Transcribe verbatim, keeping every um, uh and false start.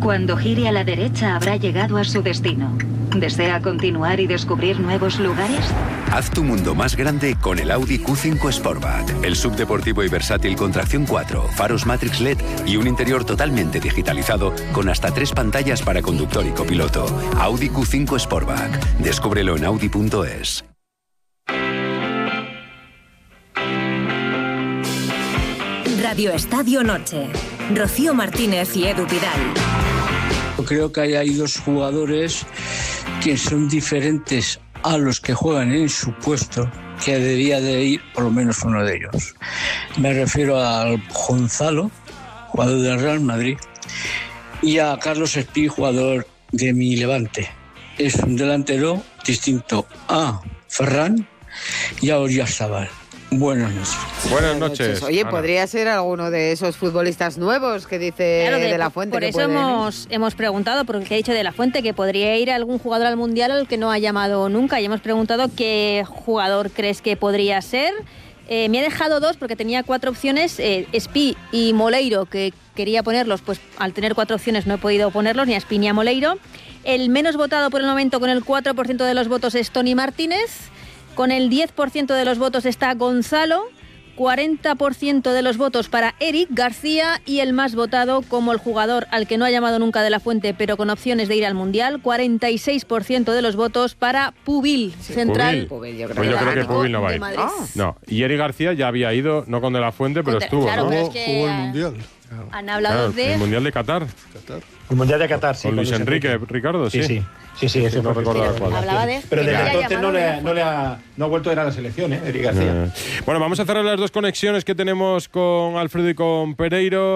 Cuando gire a la derecha habrá llegado a su destino. ¿Desea continuar y descubrir nuevos lugares? Haz tu mundo más grande con el Audi Q cinco Sportback. El subdeportivo y versátil con tracción cuatro, faros Matrix L E D y un interior totalmente digitalizado con hasta tres pantallas para conductor y copiloto. Audi Q cinco Sportback. Descúbrelo en audi punto es. Radio Estadio Noche. Rocío Martínez y Edu Pidal. Creo que hay dos jugadores que son diferentes a los que juegan en su puesto, que debía de ir por lo menos uno de ellos. Me refiero al Gonzalo, jugador del Real Madrid, y a Carlos Espí, jugador de mi Levante. Es un delantero distinto a Ferran y a Oyarzabal. Buenas noches. Buenas noches. Oye, Ana. podría ser alguno de esos futbolistas nuevos que dice Claro, de, de la Fuente. Por que eso pueden ir. hemos, hemos preguntado, porque ha dicho de la Fuente que podría ir algún jugador al Mundial al que no ha llamado nunca. Y hemos preguntado qué jugador crees que podría ser. Eh, me ha dejado dos porque tenía cuatro opciones, eh, Espí y Moleiro, que quería ponerlos, pues al tener cuatro opciones no he podido ponerlos, ni a Espí ni a Moleiro. El menos votado por el momento con el cuatro por ciento de los votos es Toni Martínez. Con el diez por ciento de los votos está Gonzalo, cuarenta por ciento de los votos para Eric García y el más votado como el jugador al que no ha llamado nunca de la Fuente, pero con opciones de ir al Mundial, cuarenta y seis por ciento de los votos para Pubil, Sí, central. Pubil, yo creo Pues yo creo que Pubil no va a de ir. Madrid. Ah. No, y Eric García ya había ido, no con De La Fuente, pero Con de- estuvo, claro, ¿no? pero Jugó, es que, jugó el ah, Mundial. Han hablado Claro, de... el Mundial de Qatar. Qatar. El Mundial de Qatar, sí. Con Luis Enrique, Ricardo, sí. Sí, sí. Sí, sí, ese no fue recordaba presidente. cuál. Hablaba de... Pero que desde no haya entonces no llamado de le, la ha- no, Fuente. le ha, no ha vuelto a ir a la selección, ¿eh? Eric García. Eh, Bueno, vamos a cerrar las dos conexiones que tenemos con Alfredo y con Pereiro.